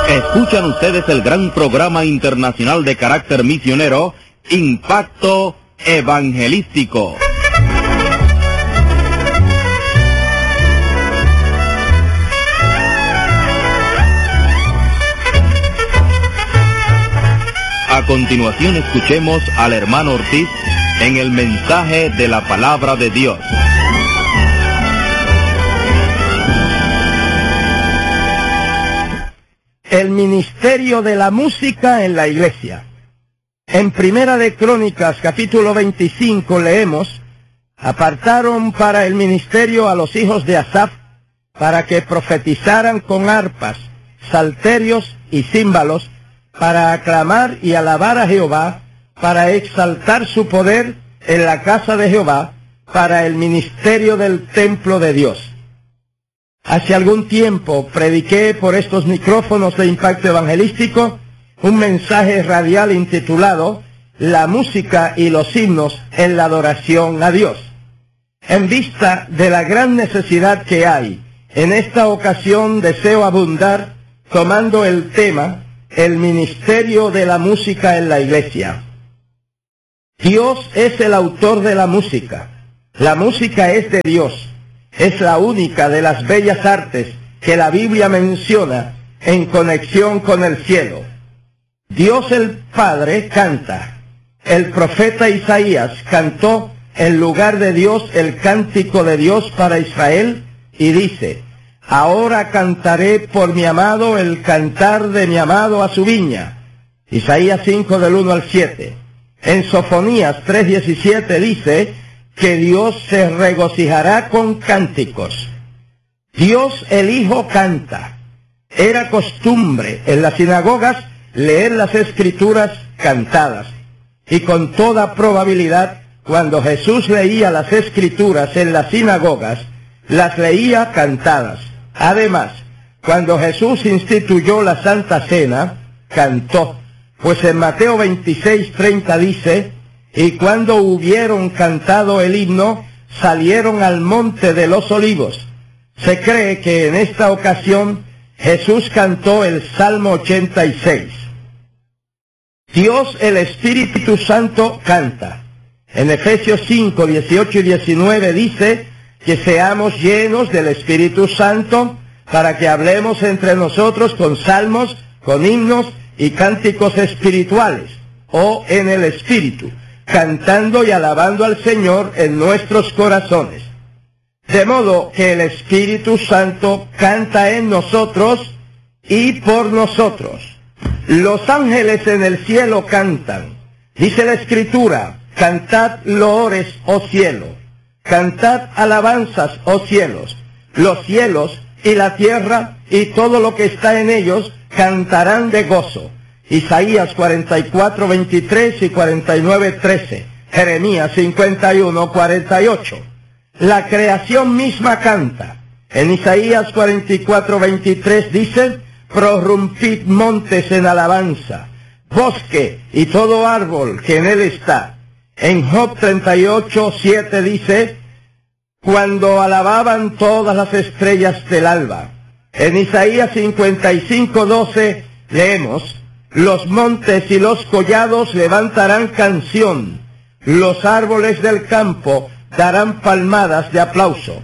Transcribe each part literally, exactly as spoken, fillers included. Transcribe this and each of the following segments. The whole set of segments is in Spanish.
Escuchan ustedes el gran programa internacional de carácter misionero, Impacto Evangelístico. A continuación escuchemos al hermano Ortiz en el mensaje de la palabra de Dios. El ministerio de la música en la iglesia. En Primera de Crónicas, capítulo veinticinco, leemos: apartaron para el ministerio a los hijos de Asaf, para que profetizaran con arpas, salterios y címbalos, para aclamar y alabar a Jehová, para exaltar su poder en la casa de Jehová, para el ministerio del templo de Dios. Hace algún tiempo prediqué por estos micrófonos de Impacto Evangelístico un mensaje radial intitulado La música y los himnos en la adoración a Dios. En vista de la gran necesidad que hay, en esta ocasión deseo abundar tomando el tema el ministerio de la música en la iglesia. Dios es el autor de la música. La música es de Dios. Es la única de las bellas artes que la Biblia menciona en conexión con el cielo. Dios el Padre canta. El profeta Isaías cantó en lugar de Dios el cántico de Dios para Israel y dice: ahora cantaré por mi amado el cantar de mi amado a su viña. Isaías cinco del uno al siete. En Sofonías tres diecisiete dice que Dios se regocijará con cánticos. Dios el Hijo canta. Era costumbre en las sinagogas leer las Escrituras cantadas, y con toda probabilidad, cuando Jesús leía las Escrituras en las sinagogas, las leía cantadas. Además, cuando Jesús instituyó la Santa Cena, cantó, pues en Mateo veintiséis treinta dice: y cuando hubieron cantado el himno, salieron al monte de los olivos. Se cree que en esta ocasión Jesús cantó el Salmo ochenta y seis. Dios el Espíritu Santo canta. En Efesios cinco, dieciocho y diecinueve dice que seamos llenos del Espíritu Santo para que hablemos entre nosotros con salmos, con himnos y cánticos espirituales, o en el Espíritu, cantando y alabando al Señor en nuestros corazones. De modo que el Espíritu Santo canta en nosotros y por nosotros. Los ángeles en el cielo cantan. Dice la Escritura: cantad loores, oh cielo, cantad alabanzas, oh cielos. Los cielos y la tierra y todo lo que está en ellos cantarán de gozo. Isaías cuarenta y cuatro veintitrés y cuarenta y nueve trece, Jeremías cincuenta y uno cuarenta y ocho. La creación misma canta. En Isaías cuarenta y cuatro veintitrés dice: prorrumpid montes en alabanza, bosque y todo árbol que en él está. En Job treinta y ocho siete dice: cuando alababan todas las estrellas del alba. En Isaías cincuenta y cinco doce leemos: los montes y los collados levantarán canción, los árboles del campo darán palmadas de aplauso.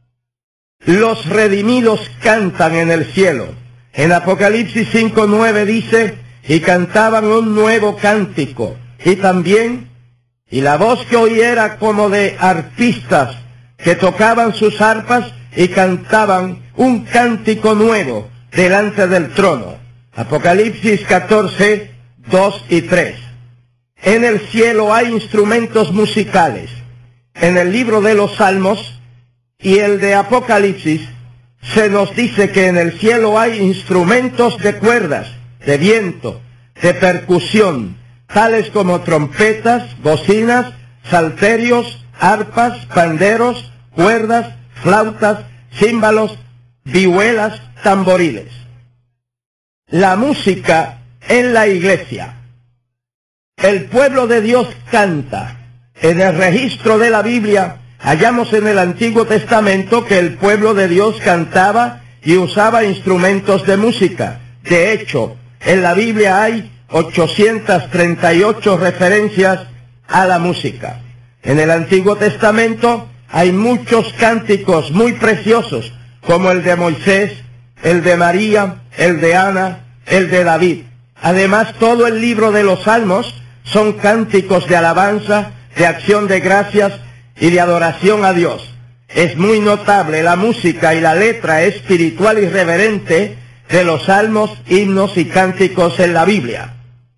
Los redimidos cantan en el cielo. En Apocalipsis cinco nueve dice: y cantaban un nuevo cántico, y también, y la voz que oí era como de arpistas que tocaban sus arpas y cantaban un cántico nuevo delante del trono. Apocalipsis catorce, dos y tres. En el cielo hay instrumentos musicales. En el libro de los Salmos y el de Apocalipsis se nos dice que en el cielo hay instrumentos de cuerdas, de viento, de percusión, tales como trompetas, bocinas, salterios, arpas, panderos, cuerdas, flautas, címbalos, vihuelas, tamboriles. La música en la iglesia. El pueblo de Dios canta. En el registro de la Biblia hallamos en el Antiguo Testamento que el pueblo de Dios cantaba y usaba instrumentos de música. De hecho, en la Biblia hay ochocientas treinta y ocho referencias a la música. En el Antiguo Testamento hay muchos cánticos muy preciosos, como el de Moisés, el de María, el de Ana, el de David. Además, todo el libro de los Salmos son cánticos de alabanza, de acción de gracias y de adoración a Dios. Es muy notable la música y la letra espiritual y reverente de los salmos, himnos y cánticos en la Biblia.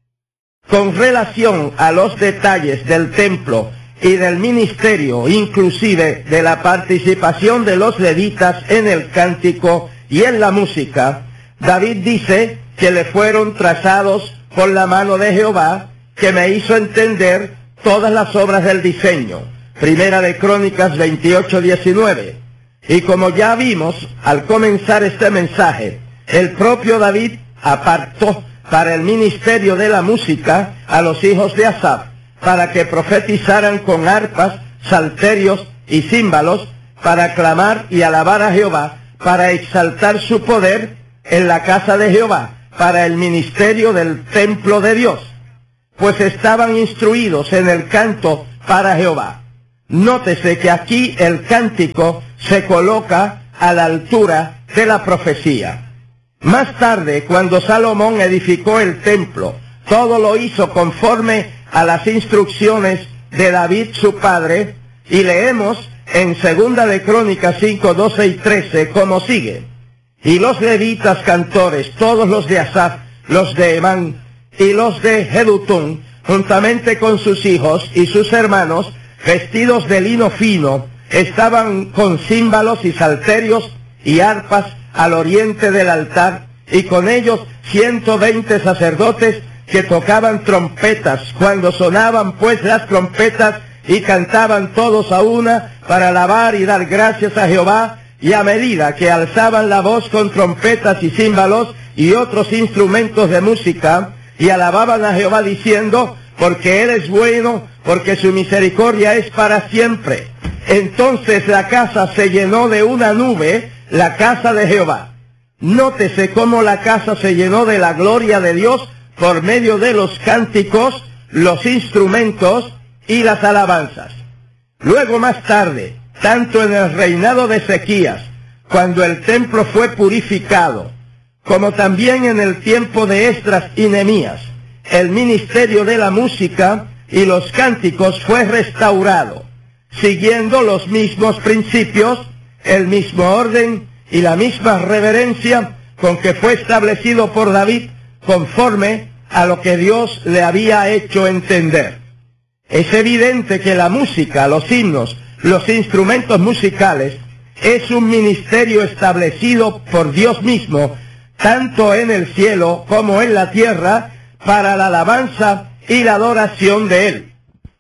Con relación a los detalles del templo y del ministerio, inclusive de la participación de los levitas en el cántico y en la música, David dice que le fueron trazados por la mano de Jehová, que me hizo entender todas las obras del diseño. Primera de Crónicas veintiocho diecinueve. Y como ya vimos al comenzar este mensaje, el propio David apartó para el ministerio de la música a los hijos de Asaf, para que profetizaran con arpas, salterios y címbalos, para aclamar y alabar a Jehová, para exaltar su poder en la casa de Jehová, para el ministerio del templo de Dios, pues estaban instruidos en el canto para Jehová. Nótese que aquí el cántico se coloca a la altura de la profecía. Más tarde, cuando Salomón edificó el templo, todo lo hizo conforme a las instrucciones de David su padre, y leemos en Segunda de Crónicas cinco, doce y trece como sigue: y los levitas cantores, todos los de Asaf, los de Emán y los de Jedutún, juntamente con sus hijos y sus hermanos, vestidos de lino fino, estaban con címbalos y salterios y arpas al oriente del altar, y con ellos ciento veinte sacerdotes que tocaban trompetas. Cuando sonaban pues las trompetas, y cantaban todos a una para alabar y dar gracias a Jehová, y a medida que alzaban la voz con trompetas y címbalos y otros instrumentos de música, y alababan a Jehová diciendo: porque Él es bueno, porque su misericordia es para siempre. Entonces la casa se llenó de una nube, la casa de Jehová. Nótese cómo la casa se llenó de la gloria de Dios por medio de los cánticos, los instrumentos y las alabanzas. Luego, más tarde, tanto en el reinado de Ezequías, cuando el templo fue purificado, como también en el tiempo de Esdras y Nehemías, el ministerio de la música y los cánticos fue restaurado, siguiendo los mismos principios, el mismo orden y la misma reverencia con que fue establecido por David, conforme a lo que Dios le había hecho entender. Es evidente que la música, los himnos, los instrumentos musicales, es un ministerio establecido por Dios mismo, tanto en el cielo como en la tierra, para la alabanza y la adoración de Él.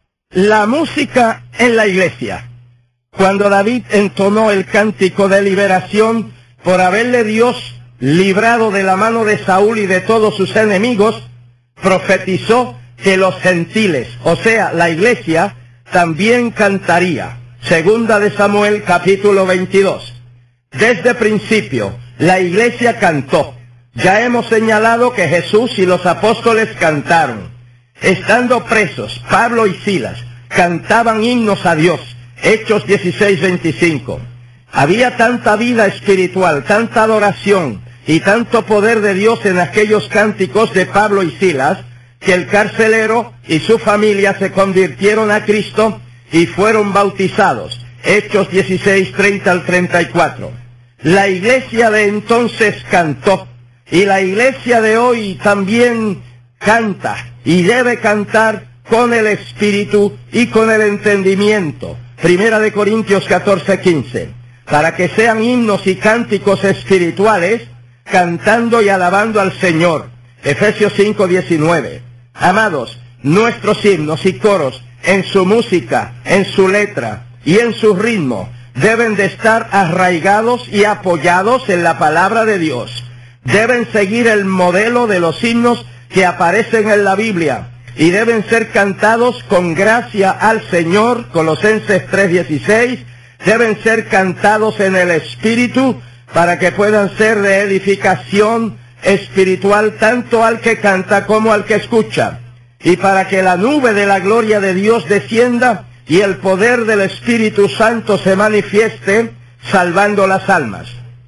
La música en la iglesia. Cuando David entonó el cántico de liberación por haberle Dios librado de la mano de Saúl y de todos sus enemigos, profetizó que los gentiles, o sea, la iglesia, también cantaría. Segunda de Samuel, capítulo veintidós. Desde principio, la iglesia cantó. Ya hemos señalado que Jesús y los apóstoles cantaron. Estando presos, Pablo y Silas cantaban himnos a Dios. Hechos dieciséis, veinticinco. Había tanta vida espiritual, tanta adoración y tanto poder de Dios en aquellos cánticos de Pablo y Silas, que el carcelero y su familia se convirtieron a Cristo y fueron bautizados. Hechos dieciséis, treinta al treinta y cuatro. La iglesia de entonces cantó, y la iglesia de hoy también canta, y debe cantar con el espíritu y con el entendimiento. Primera de Corintios catorce, quince. Para que sean himnos y cánticos espirituales, cantando y alabando al Señor. Efesios cinco, diecinueve. Amados, nuestros himnos y coros, en su música, en su letra y en su ritmo, deben de estar arraigados y apoyados en la palabra de Dios. Deben seguir el modelo de los himnos que aparecen en la Biblia, y deben ser cantados con gracia al Señor. Colosenses tres, dieciséis. Deben ser cantados en el Espíritu, para que puedan ser de edificación espiritual tanto al que canta como al que escucha, y para que la nube de la gloria de Dios descienda y el poder del Espíritu Santo se manifieste, salvando las almas.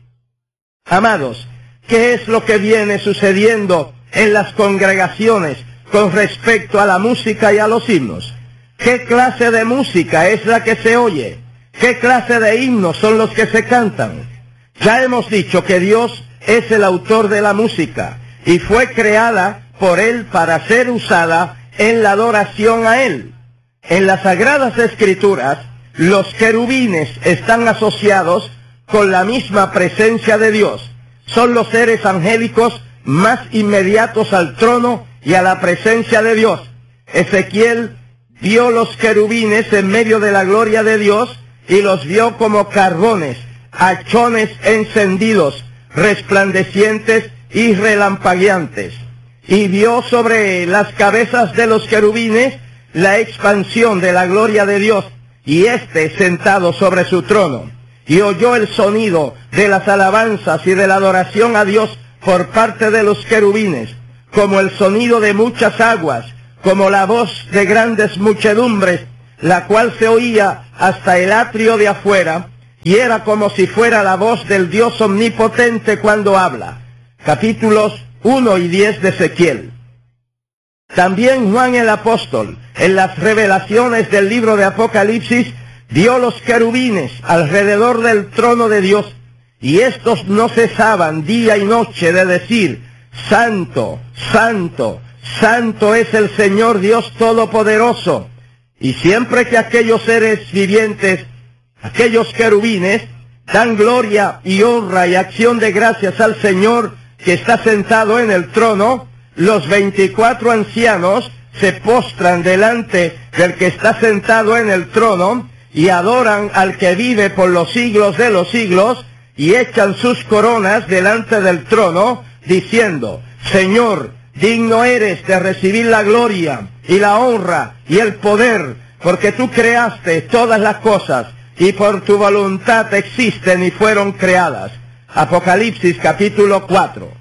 Amados, ¿qué es lo que viene sucediendo en las congregaciones con respecto a la música y a los himnos? ¿Qué clase de música es la que se oye? ¿Qué clase de himnos son los que se cantan? Ya hemos dicho que Dios es el autor de la música y fue creada por Él para ser usada en la adoración a Él. En las Sagradas Escrituras, los querubines están asociados con la misma presencia de Dios. Son los seres angélicos más inmediatos al trono y a la presencia de Dios. Ezequiel vio los querubines en medio de la gloria de Dios y los vio como carbones, hachones encendidos, resplandecientes y relampagueantes. Y vio sobre las cabezas de los querubines la expansión de la gloria de Dios, y éste sentado sobre su trono. Y oyó el sonido de las alabanzas y de la adoración a Dios por parte de los querubines, como el sonido de muchas aguas, como la voz de grandes muchedumbres, la cual se oía hasta el atrio de afuera, y era como si fuera la voz del Dios omnipotente cuando habla. Capítulos uno y diez de Ezequiel. También Juan el apóstol, en las revelaciones del libro de Apocalipsis, vio los querubines alrededor del trono de Dios, y estos no cesaban día y noche de decir: Santo, Santo, Santo es el Señor Dios Todopoderoso. Y siempre que aquellos seres vivientes, aquellos querubines, dan gloria y honra y acción de gracias al Señor que está sentado en el trono, los veinticuatro ancianos se postran delante del que está sentado en el trono y adoran al que vive por los siglos de los siglos, y echan sus coronas delante del trono, diciendo: Señor, digno eres de recibir la gloria y la honra y el poder, porque tú creaste todas las cosas, y por tu voluntad existen y fueron creadas. Apocalipsis capítulo cuatro.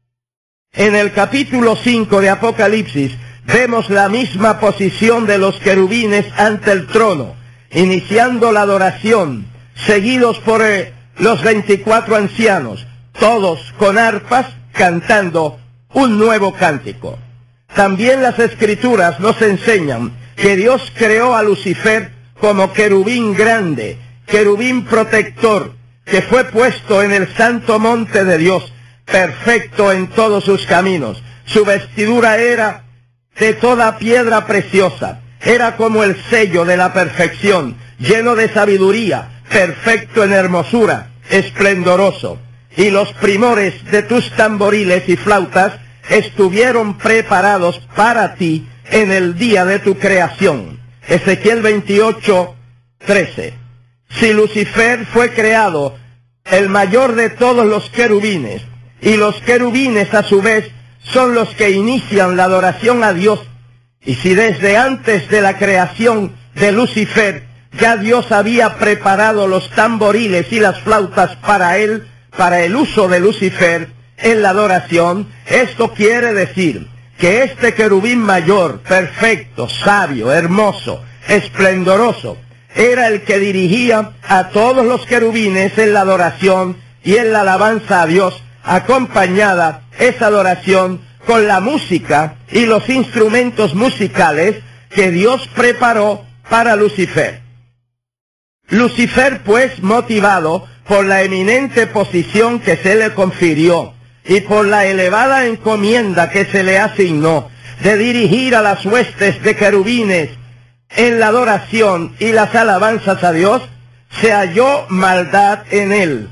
En el capítulo cinco de Apocalipsis vemos la misma posición de los querubines ante el trono, iniciando la adoración, seguidos por eh, los veinticuatro ancianos, todos con arpas, cantando un nuevo cántico. También las Escrituras nos enseñan que Dios creó a Lucifer como querubín grande, querubín protector, que fue puesto en el santo monte de Dios, perfecto en todos sus caminos. Su vestidura era de toda piedra preciosa, era como el sello de la perfección, lleno de sabiduría, perfecto en hermosura, esplendoroso. Y los primores de tus tamboriles y flautas estuvieron preparados para ti en el día de tu creación. Ezequiel veintiocho, trece. Si Lucifer fue creado el mayor de todos los querubines, y los querubines a su vez son los que inician la adoración a Dios, y si desde antes de la creación de Lucifer ya Dios había preparado los tamboriles y las flautas para él, para el uso de Lucifer en la adoración, esto quiere decir que este querubín mayor, perfecto, sabio, hermoso, esplendoroso, era el que dirigía a todos los querubines en la adoración y en la alabanza a Dios, acompañada esa adoración con la música y los instrumentos musicales que Dios preparó para Lucifer. Lucifer, pues, motivado por la eminente posición que se le confirió y por la elevada encomienda que se le asignó de dirigir a las huestes de querubines en la adoración y las alabanzas a Dios, se halló maldad en él.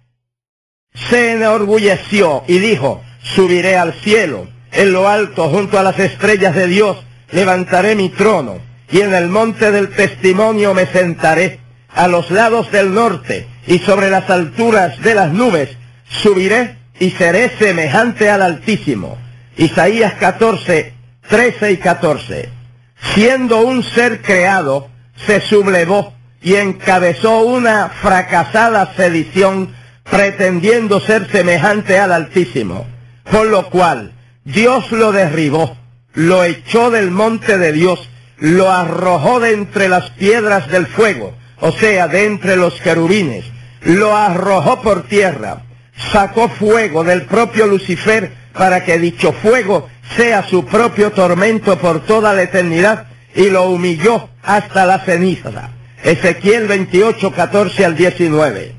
Se enorgulleció y dijo: subiré al cielo, en lo alto junto a las estrellas de Dios levantaré mi trono, y en el monte del testimonio me sentaré, a los lados del norte y sobre las alturas de las nubes subiré y seré semejante al Altísimo. Isaías catorce, trece y catorce. Siendo un ser creado, se sublevó y encabezó una fracasada sedición, pretendiendo ser semejante al Altísimo. por lo cual Dios lo derribó, lo echó del monte de Dios, lo arrojó de entre las piedras del fuego, o sea, de entre los querubines, lo arrojó por tierra, sacó fuego del propio Lucifer para que dicho fuego sea su propio tormento por toda la eternidad, y lo humilló hasta la ceniza. Ezequiel veintiocho, catorce al diecinueve.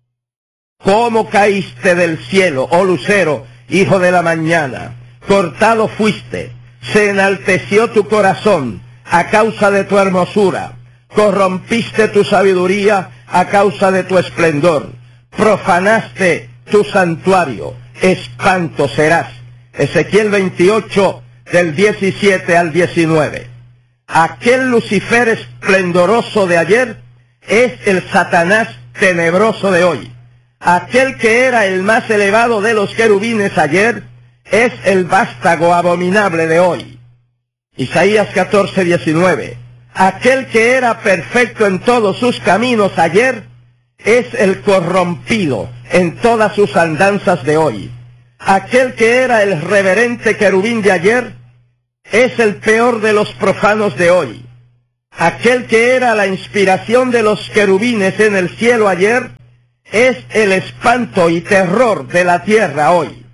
¿Cómo caíste del cielo, oh lucero, hijo de la mañana? Cortado fuiste, se enalteció tu corazón a causa de tu hermosura, corrompiste tu sabiduría a causa de tu esplendor, profanaste tu santuario, espanto serás. Ezequiel veintiocho, del diecisiete al diecinueve. Aquel Lucifer esplendoroso de ayer es el Satanás tenebroso de hoy. Aquel que era el más elevado de los querubines ayer es el vástago abominable de hoy. Isaías catorce, diecinueve. Aquel que era perfecto en todos sus caminos ayer es el corrompido en todas sus andanzas de hoy. Aquel que era el reverente querubín de ayer es el peor de los profanos de hoy. Aquel que era la inspiración de los querubines en el cielo ayer es el espanto y terror de la tierra hoy.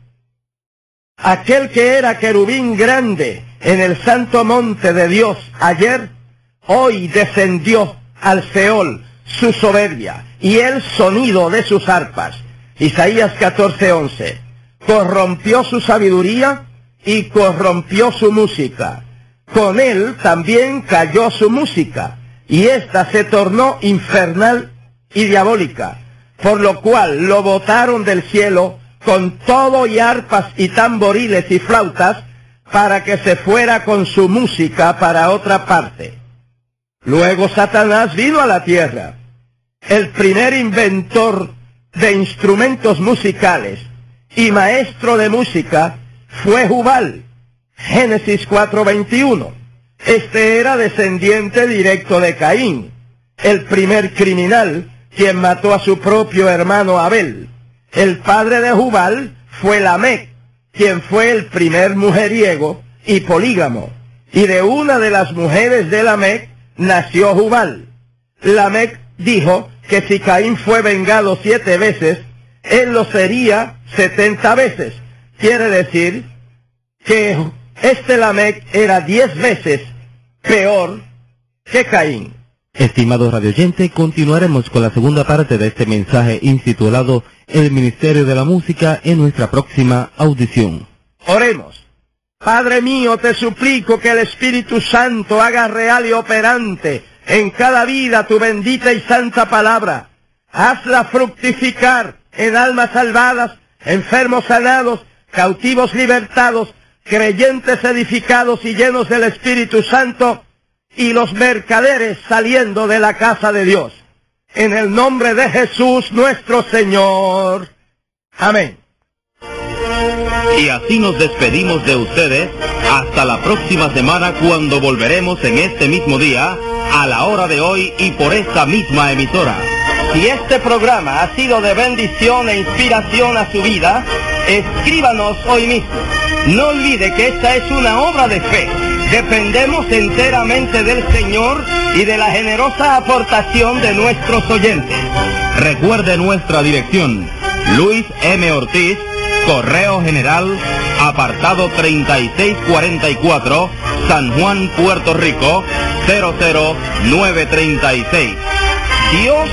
Aquel que era querubín grande en el santo monte de Dios ayer, hoy descendió al Seol su soberbia y el sonido de sus arpas. Isaías catorce, once. Corrompió su sabiduría y corrompió su música. Con él también cayó su música, y ésta se tornó infernal y diabólica, por lo cual lo botaron del cielo con todo y arpas y tamboriles y flautas, para que se fuera con su música para otra parte. Luego Satanás vino a la tierra. El primer inventor de instrumentos musicales y maestro de música fue Jubal. Génesis cuatro, veintiuno. Este era descendiente directo de Caín, el primer criminal quien mató a su propio hermano Abel. El padre de Jubal fue Lamec, quien fue el primer mujeriego y polígamo, y de una de las mujeres de Lamec nació Jubal. Lamec dijo que si Caín fue vengado siete veces, él lo sería setenta veces. Quiere decir que este Lamec era diez veces peor que Caín. Estimados radioyentes, continuaremos con la segunda parte de este mensaje intitulado El Ministerio de la Música en nuestra próxima audición. Oremos. Padre mío, te suplico que el Espíritu Santo haga real y operante en cada vida tu bendita y santa palabra. Hazla fructificar en almas salvadas, enfermos sanados, cautivos libertados, creyentes edificados y llenos del Espíritu Santo, y los mercaderes saliendo de la casa de Dios. En el nombre de Jesús nuestro Señor. Amén. Y así nos despedimos de ustedes hasta la próxima semana, cuando volveremos en este mismo día, a la hora de hoy y por esta misma emisora. Si este programa ha sido de bendición e inspiración a su vida, escríbanos hoy mismo. No olvide que esta es una obra de fe. Dependemos enteramente del Señor y de la generosa aportación de nuestros oyentes. Recuerde nuestra dirección: Luis M. Ortiz, Correo General, apartado treinta y seis cuarenta y cuatro, San Juan, Puerto Rico, cero cero nueve treinta y seis. Dios